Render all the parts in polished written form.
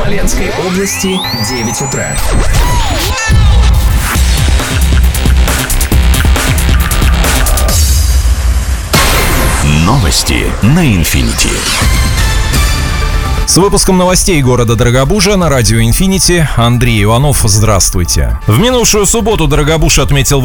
Смоленской области 9 утра. Новости на Инфинити. С выпуском новостей города Дорогобужа на радио «Инфинити» Андрей Иванов. Здравствуйте. В минувшую субботу Дорогобуж отметил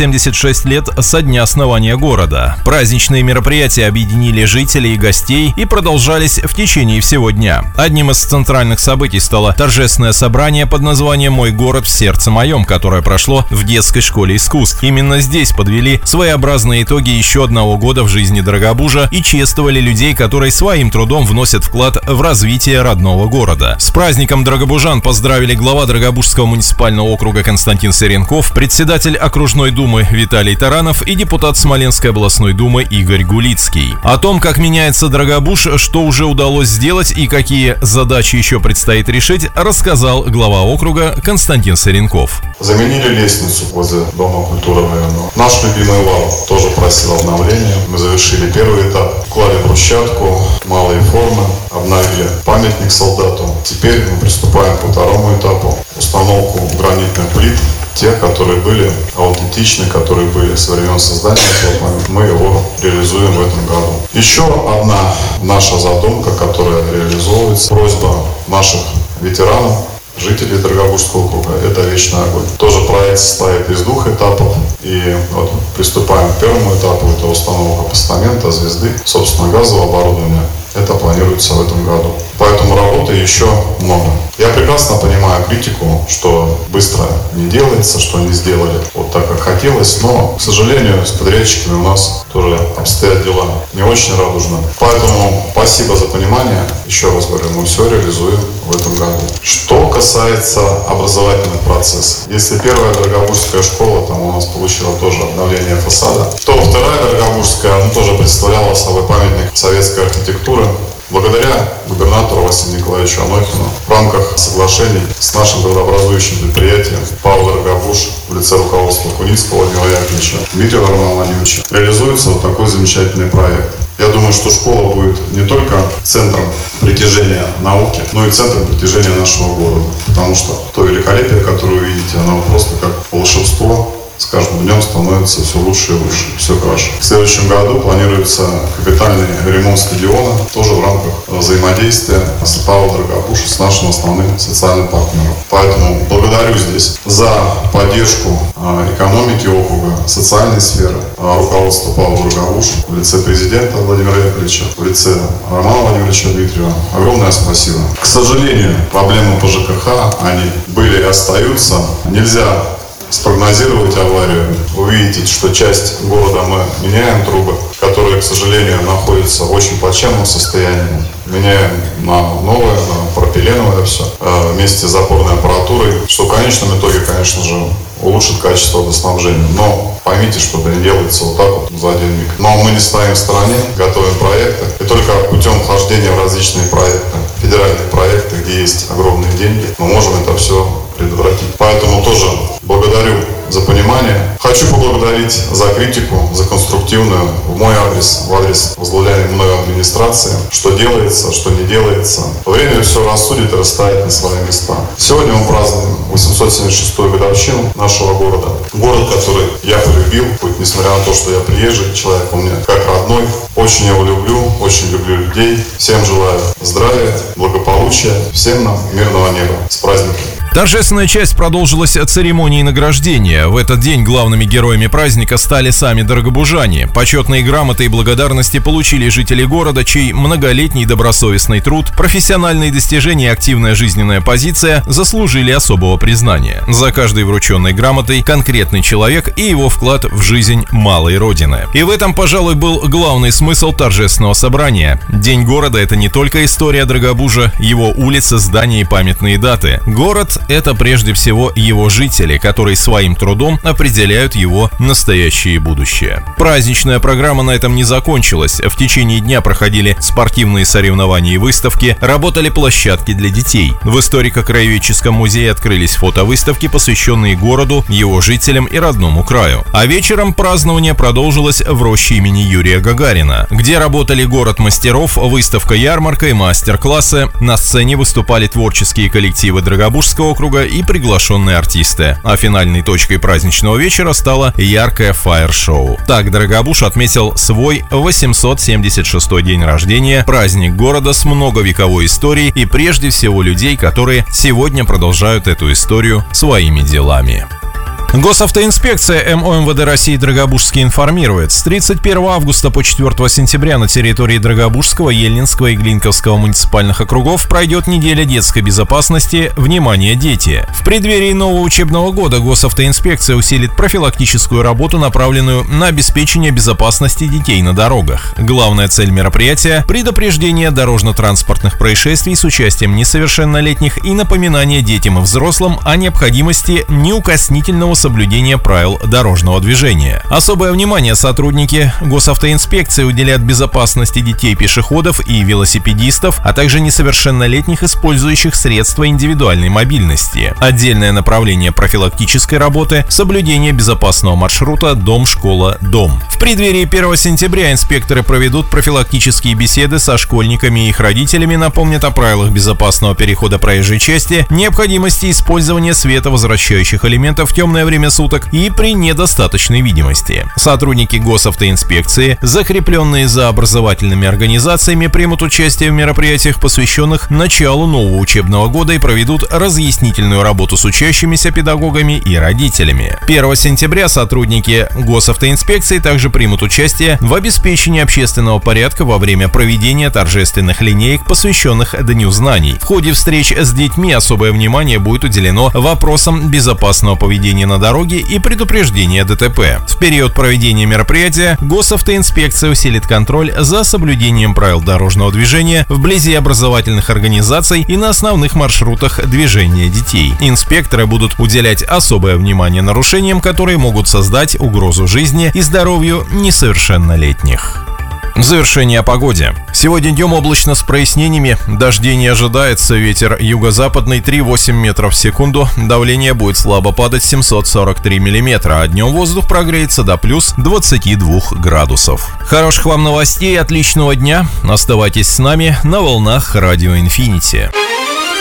876 лет со дня основания города. Праздничные мероприятия объединили жителей и гостей и продолжались в течение всего дня. Одним из центральных событий стало торжественное собрание под названием «Мой город в сердце моем», которое прошло в детской школе искусств. Именно здесь подвели своеобразные итоги еще одного года в жизни Дорогобужа и чествовали людей, которые своим трудом вносят вклад в развитие родного города. С праздником дорогобужан поздравили глава Дорогобужского муниципального округа Константин Серенков, председатель окружной думы Виталий Таранов и депутат Смоленской областной думы Игорь Гулицкий. О том, как меняется Дорогобуж, что уже удалось сделать и какие задачи еще предстоит решить, рассказал глава округа Константин Серенков. Заменили лестницу возле Дома культуры районного. Наш любимый вал тоже просил обновления. Мы завершили первый этап, вклали брусчатку, малые формы, обновили памятник солдату. Теперь мы приступаем ко второму этапу. Установку гранитных плит, те, которые были аутентичны, которые были со времен создания этого памятника. Мы его реализуем в этом году. Еще одна наша задумка, которая реализовывается, просьба наших ветеранов, жителей Дорогобужского округа, это «Вечный огонь». Тоже проект состоит из 2 этапов. И вот приступаем к первому этапу. Это установка постамента, звезды, собственно, газового оборудования. Это планируется в этом году. Поэтому работы еще много. Я прекрасно понимаю критику, что быстро не делается, что не сделали вот так, как хотелось. Но, к сожалению, с подрядчиками у нас тоже обстоят дела не очень радужно. Поэтому спасибо за понимание. Еще раз говорю, мы все реализуем в этом году. Что касается образовательных процессов. Если первая Дорогобужская школа там у нас получила тоже обновление фасада, то вторая Дорогобужская тоже представляла собой памятник советской архитектуры. Благодаря губернатору Василию Николаевичу Анохину в рамках соглашений с нашим градообразующим предприятием ПАО «Дорогобуж» в лице руководства Куницкого Владимира Яковлевича, Дмитрия Владимировича реализуется вот такой замечательный проект. Я думаю, что школа будет не только центром притяжения науки, но и центром притяжения нашего города. Потому что то великолепие, которое вы видите, оно просто как волшебство. С каждым днем становится все лучше и лучше, все краше. В следующем году планируется капитальный ремонт стадиона, тоже в рамках взаимодействия с ПАО «Дорогобуж», с нашим основным социальным партнером. Поэтому благодарю здесь за поддержку экономики округа, социальной сферы, руководство ПАО «Дорогобуж» в лице президента Владимира Яковлевича, в лице Романа Владимировича Дмитриева. Огромное спасибо. К сожалению, проблемы по ЖКХ, они были и остаются. Нельзя спрогнозировать аварию. Вы видите, что часть города мы меняем трубы, которые, к сожалению, находятся в очень плачевном состоянии. Меняем на новое, на пропиленовое все, вместе с запорной аппаратурой, что в конечном итоге, конечно же, улучшит качество водоснабжения. Но поймите, что это не делается вот так вот за один миг. Но мы не стоим в стороне, готовим проекты. И только путем вхождения в различные проекты, федеральные проекты, где есть огромные деньги, мы можем это все предотвратить. Поэтому тоже благодарю за понимание. Хочу поблагодарить за критику, за конструктивную в мой адрес, в адрес возглавляемой мной администрации, что делается, что не делается. Время все рассудит и расставит на свои места. Сегодня мы празднуем 876-ю годовщину нашего города. Город, который я полюбил, хоть несмотря на то, что я приезжий человек, у меня как родной. Очень его люблю, очень люблю людей. Всем желаю здравия, благополучия, всем нам мирного неба. С праздником! Торжественная часть продолжилась церемонией награждения. В этот день главными героями праздника стали сами дорогобужане. Почетные грамоты и благодарности получили жители города, чей многолетний добросовестный труд, профессиональные достижения и активная жизненная позиция заслужили особого признания. За каждой врученной грамотой конкретный человек и его вклад в жизнь малой родины. И в этом, пожалуй, был главный смысл торжественного собрания. День города — это не только история Дорогобужа, его улицы, здания и памятные даты. Город это прежде всего его жители, которые своим трудом определяют его настоящее будущее. Праздничная программа на этом не закончилась. В течение дня проходили спортивные соревнования и выставки, работали площадки для детей. В историко-краеведческом музее открылись фотовыставки, посвященные городу, его жителям и родному краю. А вечером празднование продолжилось в роще имени Юрия Гагарина, где работали город мастеров, выставка-ярмарка и мастер-классы. На сцене выступали творческие коллективы Драгобужского округа и приглашенные артисты. А финальной точкой праздничного вечера стало яркое фаер-шоу. Так Драгобуж отметил свой 876-й день рождения, праздник города с многовековой историей и прежде всего людей, которые сегодня продолжают эту историю своими делами. Госавтоинспекция МО МВД России Драгобужский информирует: с 31 августа по 4 сентября на территории Драгобужского, Ельнинского и Глинковского муниципальных округов пройдет неделя детской безопасности «Внимание, дети!». В преддверии нового учебного года Госавтоинспекция усилит профилактическую работу, направленную на обеспечение безопасности детей на дорогах. Главная цель мероприятия – предупреждение дорожно-транспортных происшествий с участием несовершеннолетних и напоминание детям и взрослым о необходимости неукоснительного соблюдения правил дорожного движения. Особое внимание сотрудники Госавтоинспекции уделяют безопасности детей-пешеходов и велосипедистов, а также несовершеннолетних, использующих средства индивидуальной мобильности. Отдельное направление профилактической работы – соблюдение безопасного маршрута дом-школа-дом. В преддверии 1 сентября инспекторы проведут профилактические беседы со школьниками и их родителями, напомнят о правилах безопасного перехода проезжей части, необходимости использования световозвращающих элементов в темное время суток и при недостаточной видимости. Сотрудники Госавтоинспекции, закрепленные за образовательными организациями, примут участие в мероприятиях, посвященных началу нового учебного года, и проведут разъяснительную работу с учащимися, педагогами и родителями. 1 сентября сотрудники Госавтоинспекции также примут участие в обеспечении общественного порядка во время проведения торжественных линеек, посвященных Дню знаний. В ходе встреч с детьми особое внимание будет уделено вопросам безопасного поведения на дороге и предупреждения ДТП. В период проведения мероприятия Госавтоинспекция усилит контроль за соблюдением правил дорожного движения вблизи образовательных организаций и на основных маршрутах движения детей. Инспекторы будут уделять особое внимание нарушениям, которые могут создать угрозу жизни и здоровью несовершеннолетних. В завершение о погоде. Сегодня днем облачно с прояснениями, дождей не ожидается, ветер юго-западный 3,8 метров в секунду, давление будет слабо падать 743 миллиметра, а днем воздух прогреется до плюс 22 градусов. Хороших вам новостей, отличного дня, оставайтесь с нами на волнах Радио Инфинити.